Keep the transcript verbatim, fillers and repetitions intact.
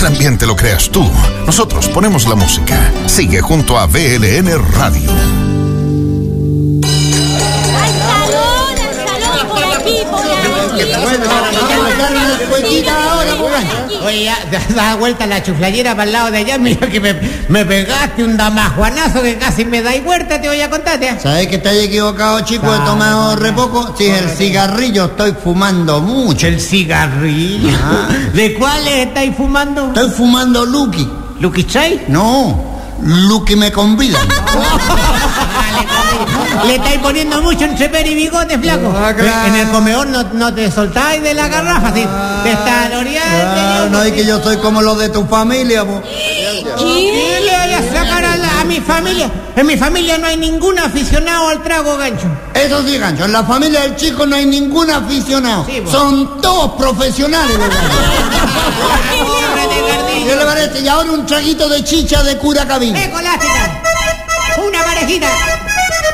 el ambiente lo creas tú. Nosotros ponemos la música. Sigue junto a V L N Radio. ¡Al salón, al salón, por aquí, por aquí! Oye, ya, da vuelta la chuflayera para el lado de allá. Mira que me, me pegaste un damajuanazo que casi me da y vuelta, te voy a contarte. ¿eh? ¿Sabes que estáis equivocado, chico? He tomado re poco. Si es el cigarrillo, estoy fumando mucho. ¿El cigarrillo? Ah. ¿De cuáles estáis fumando? Estoy fumando Lucky. ¿Lucky Chai? No, Lucky me convidan. Le estáis poniendo mucho entre per y bigote, flaco. Ah, claro. En el comedor no, no te soltáis de la garrafa, ¿sí? Te está loreando. Ah, no, es que yo soy como los de tu familia, po. ¿Qué le voy a sacar a, la, a mi familia? En mi familia no hay ningún aficionado al trago, Gancho. Eso sí, Gancho, en la familia del chico no hay ningún aficionado. Sí, son todos profesionales, ¿verdad? ¿Qué le parece? Y ahora un traguito de chicha de cura cabina. ¡Eh, colástica!